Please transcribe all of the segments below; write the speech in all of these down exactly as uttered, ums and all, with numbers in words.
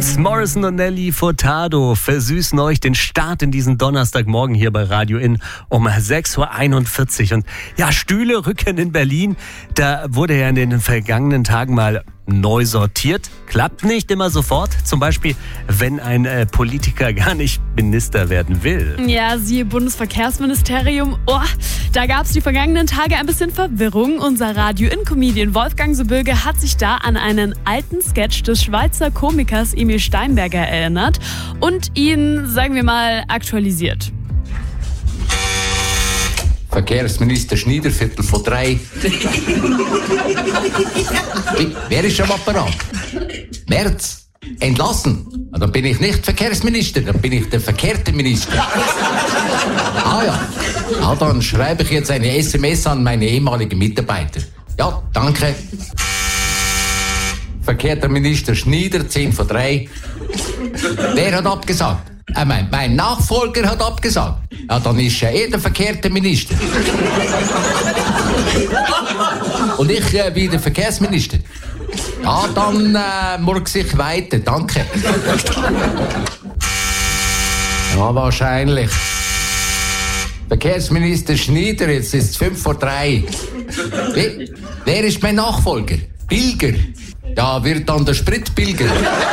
James Morrison und Nelly Furtado versüßen euch den Start in diesen Donnerstagmorgen hier bei Radio In um sechs Uhr einundvierzig. Und ja, Stühle rücken in Berlin. Da wurde ja in den vergangenen Tagen mal neu sortiert. Klappt nicht immer sofort. Zum Beispiel, wenn ein äh, Politiker gar nicht Minister werden will. Ja, siehe Bundesverkehrsministerium. Oh, da gab es die vergangenen Tage ein bisschen Verwirrung. Unser Radio-In-Comedian Wolfgang Sibbürge hat sich da an einen alten Sketch des Schweizer Komikers Emil Steinberger erinnert und ihn, sagen wir mal, aktualisiert. Verkehrsminister Schneider, Viertel vor drei. Wer ist am Apparat? Merz. Entlassen. Ah, dann bin ich nicht Verkehrsminister, dann bin ich der verkehrte Minister. Ah ja. Ah, dann schreibe ich jetzt eine S M S an meine ehemaligen Mitarbeiter. Ja, danke. Verkehrter Minister Schneider, zehn vor drei. Wer hat abgesagt? Äh, mein, mein Nachfolger hat abgesagt. Ja, dann ist ja eh der verkehrte Minister. Und ich äh, bin der Verkehrsminister. Ja, dann äh, murks ich weiter, danke. Ja, wahrscheinlich. Verkehrsminister Schneider, jetzt ist es fünf vor drei. Wer, wer ist mein Nachfolger? Pilger. Ja, wird dann der Spritpilger.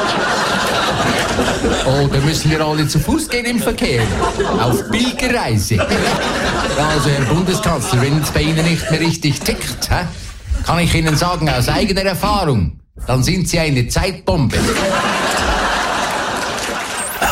Oh, da müssen wir alle zu Fuß gehen im Verkehr. Auf Pilgerreise. Ja, also, Herr Bundeskanzler, wenn es bei Ihnen nicht mehr richtig tickt, hä, kann ich Ihnen sagen, aus eigener Erfahrung, dann sind Sie eine Zeitbombe.